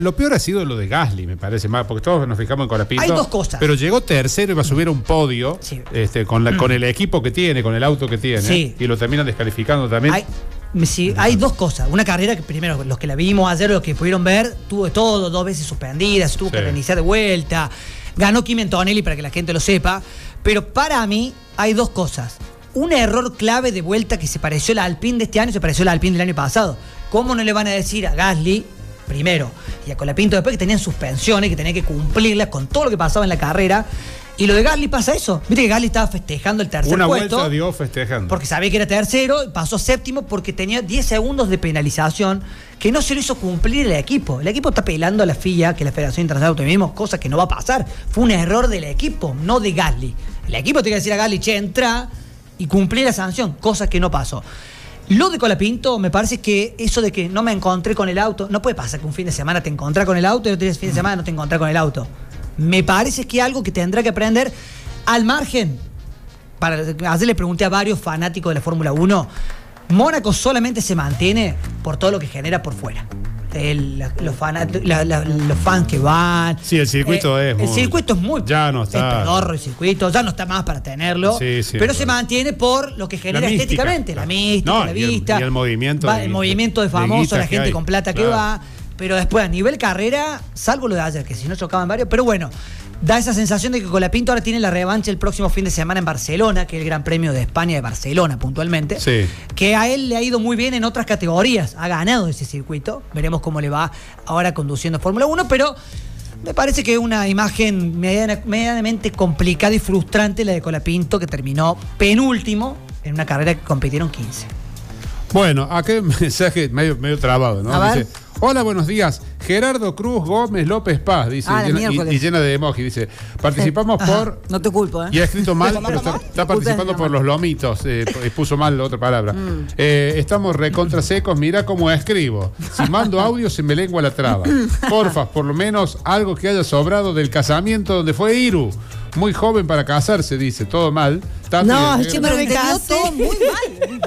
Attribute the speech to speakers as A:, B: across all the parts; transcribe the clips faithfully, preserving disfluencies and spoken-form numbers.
A: Lo peor ha sido lo de Gasly, me parece más, porque todos nos fijamos en Colapinto.
B: Hay dos cosas.
A: Pero llegó tercero y va a subir a un podio, sí. este, con, la, mm. con el equipo que tiene, con el auto que tiene,
B: sí.
A: y lo terminan descalificando también.
B: Hay, sí, hay dos cosas. Una carrera que primero, los que la vimos ayer, los que pudieron ver, tuvo de todo, dos veces suspendida, se tuvo sí. que reiniciar de vuelta. Ganó Kimi Antonelli, para que la gente lo sepa. Pero para mí hay dos cosas. Un error clave de vuelta que se pareció al Alpine de este año, se pareció al Alpine del año pasado. ¿Cómo no le van a decir a Gasly primero y a Colapinto después que tenían suspensiones, que tenían que cumplirlas con todo lo que pasaba en la carrera? Y lo de Gasly pasa eso. Viste que Gasly estaba festejando el tercer
A: Una
B: puesto.
A: Una vuelta dio festejando.
B: Porque sabía que era tercero, pasó séptimo porque tenía diez segundos de penalización que no se lo hizo cumplir el equipo. El equipo está pelando a la F I A, que es la Federación Internacional de Automovilismo, cosa que no va a pasar. Fue un error del equipo, no de Gasly. El equipo tiene que decir a Gasly, che, entra y cumplir la sanción, cosa que no pasó. Lo de Colapinto, me parece que eso de que no me encontré con el auto, no puede pasar que un fin de semana te encontrás con el auto y otro fin de semana no te encontrás con el auto. Me parece que es algo que tendrá que aprender al margen. Para, ayer le pregunté a varios fanáticos de la Fórmula uno, Mónaco solamente se mantiene por todo lo que genera por fuera. El, la, los, fanat, la, la, los fans que van.
A: Sí, el circuito eh, es
B: El
A: muy,
B: circuito es muy.
A: Ya no está.
B: Es pedorro el circuito, ya no está más para tenerlo. Sí, sí, pero se mantiene por lo que genera la estéticamente. La mística, no, la vista.
A: Y el, y el movimiento.
B: Va, el de, movimiento de famosos, la gente con plata claro. que va. Pero después, a nivel carrera, salvo lo de ayer, que si no chocaban varios. Pero bueno, da esa sensación de que Colapinto ahora tiene la revancha el próximo fin de semana en Barcelona, que es el Gran Premio de España de Barcelona, puntualmente.
A: Sí.
B: Que a él le ha ido muy bien en otras categorías. Ha ganado ese circuito. Veremos cómo le va ahora conduciendo Fórmula uno, pero me parece que es una imagen mediana, medianamente complicada y frustrante la de Colapinto, que terminó penúltimo en una carrera que compitieron quince.
A: Bueno, acá hay un mensaje medio, medio trabado, ¿no? Dice, hola, buenos días. Gerardo Cruz Gómez López Paz, dice,
B: ah,
A: y, llena, y, y llena de emoji, dice, participamos
B: Ajá.
A: por...
B: No te culpo, ¿eh?
A: Y ha escrito mal, pero está, está participando por los lomitos, eh, puso mal la otra palabra. Mm. Eh, estamos recontra secos, mira cómo escribo. Si mando audio se me lengua la traba. Porfa, por lo menos algo que haya sobrado del casamiento donde fue Iru. Muy joven para casarse, dice, todo mal. Está
C: no,
A: bien,
C: yo
A: eh,
C: me entendió todo muy mal.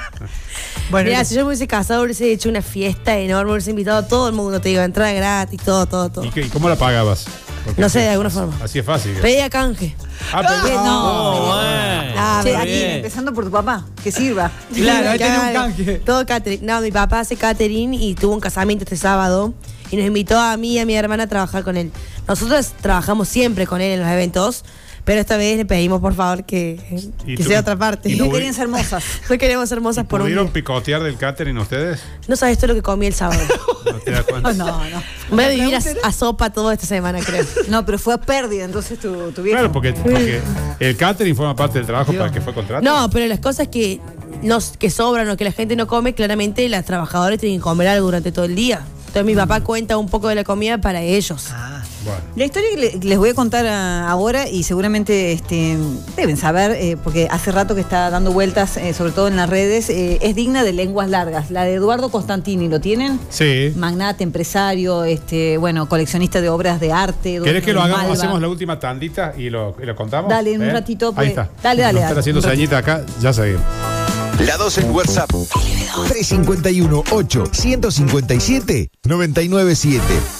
C: Bueno, mira, si yo me hubiese casado, hubiese hecho una fiesta enorme, hubiese invitado a todo el mundo, te digo, entrada gratis, todo, todo, todo.
A: ¿Y, qué, y cómo la pagabas?
C: Porque no sé, de alguna forma.
A: Así es fácil.
C: Pedía canje.
A: Ah, pero
C: no.
D: No, bueno.
C: No,
E: che, aquí, empezando por tu papá, que sirva.
B: Claro, ahí tenés un canje.
C: Todo catering. No, mi papá hace catering y tuvo un casamiento este sábado y nos invitó a mí y a mi hermana a trabajar con él. Nosotros trabajamos siempre con él en los eventos, pero esta vez le pedimos por favor que, que sea otra parte.
E: No querían ser hermosas.
C: No queremos ser hermosas por un
A: ¿Pudieron
C: día.
A: picotear del catering ustedes?
C: No sabes todo lo que comí el sábado.
A: No te das cuenta.
E: No, no.
C: Voy a vivir a, a sopa toda esta semana, creo.
E: No, pero fue a pérdida, entonces tu, tu viejo.
A: Claro, porque, porque el catering forma parte del trabajo Dios. Para el que fue contratado.
C: No, pero las cosas que, no, que sobran o que la gente no come, claramente las trabajadoras tienen que comer algo durante todo el día. Entonces mi papá cuenta un poco de la comida para ellos.
E: Ah. Bueno. La historia que les voy a contar ahora, y seguramente este, deben saber, eh, porque hace rato que está dando vueltas, eh, sobre todo en las redes, eh, es digna de lenguas largas. La de Eduardo Costantini, ¿lo tienen?
A: Sí.
E: Magnate, empresario, este, bueno, coleccionista de obras de arte.
A: ¿Querés que lo hagamos? Malva. Hacemos la última tandita y lo, y lo contamos.
E: Dale, en
A: ¿Eh?
E: un ratito. Pues,
A: ahí está.
E: Dale, dale.
A: Están haciendo sañita acá, ya seguimos.
F: La dos en WhatsApp. tres cinco uno, ocho, uno cinco siete, nueve nueve siete.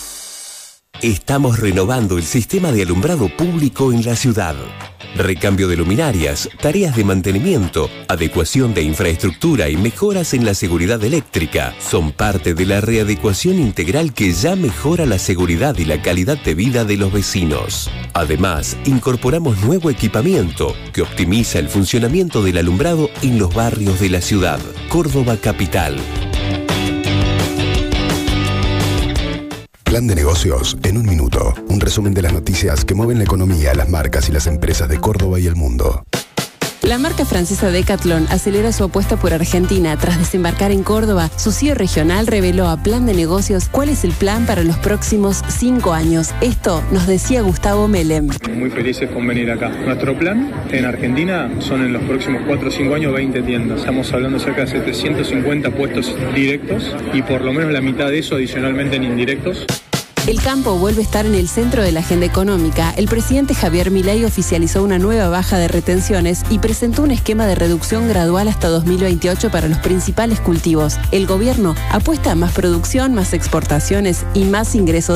G: Estamos renovando el sistema de alumbrado público en la ciudad. Recambio de luminarias, tareas de mantenimiento, adecuación de infraestructura y mejoras en la seguridad eléctrica son parte de la readecuación integral que ya mejora la seguridad y la calidad de vida de los vecinos. Además, incorporamos nuevo equipamiento que optimiza el funcionamiento del alumbrado en los barrios de la ciudad. Córdoba Capital.
F: Plan de negocios en un minuto. Un resumen de las noticias que mueven la economía, las marcas y las empresas de Córdoba y el mundo.
H: La marca francesa Decathlon acelera su apuesta por Argentina. Tras desembarcar en Córdoba, su C E O regional reveló a Plan de Negocios cuál es el plan para los próximos cinco años. Esto nos decía Gustavo Melem.
I: Muy felices con venir acá. Nuestro plan en Argentina son en los próximos cuatro o cinco años veinte tiendas. Estamos hablando de cerca de setecientos cincuenta puestos directos y por lo menos la mitad de eso adicionalmente en indirectos.
H: El campo vuelve a estar en el centro de la agenda económica. El presidente Javier Milei oficializó una nueva baja de retenciones y presentó un esquema de reducción gradual hasta dos mil veintiocho para los principales cultivos. El gobierno apuesta a más producción, más exportaciones y más ingresos